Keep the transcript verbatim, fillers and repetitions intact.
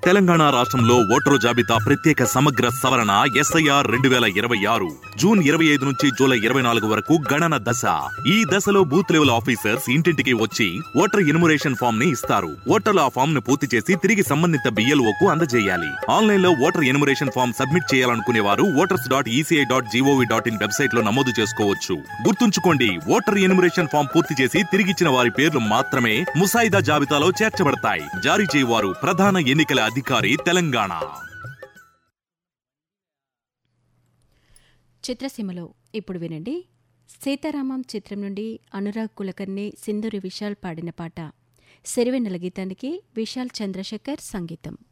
తెలంగాణ రాష్ట్రంలో ఓటరు జాబితా ప్రత్యేక సమగ్ర సవరణ ఎస్ఐఆర్ రెండు వేల ఇరవై ఆరు జూన్ ఇరవై ఐదు నుంచి జూలై ఇరవై నాలుగు వరకు గణన దశ. ఈ దశలో బూత్ లెవెల్ ఆఫీసర్స్ ఇంటింటికి వచ్చి ఓటర్ ఎన్యుమరేషన్ ఫామ్ ని ఇస్తారు. ఓటర్లు ఆ ఫామ్ ను పూర్తి చేసి తిరిగి సంబంధిత బిఎల్ఓ కు అందజేయాలి. ఆన్లైన్ లో ఓటర్ ఎన్యుమరేషన్ ఫామ్ సబ్మిట్ చేయాలనుకునే వారు voters dot ECI dot GOV dot in website లో నమోదు చేసుకోవచ్చు. గుర్తుంచుకోండి, ఓటర్ ఎన్యుమరేషన్ ఫామ్ పూర్తి చేసి తిరిగిచ్చిన వారి పేర్లు మాత్రమే ముసాయిదా జాబితాలో చేర్చబడతాయి. జారీ చేయవారు ప్రధాన ఎన్నికల అధికారి, తెలంగాణ. చిత్రసీమలో ఇప్పుడు వినండి. సీతారామం చిత్రం నుండి అనురాగ్ కులకర్ణి, సింధూరి విశాల్ పాడిన పాట. సిరివెన్నెల గీతానికి విశాల్ చంద్రశేఖర్ సంగీతం.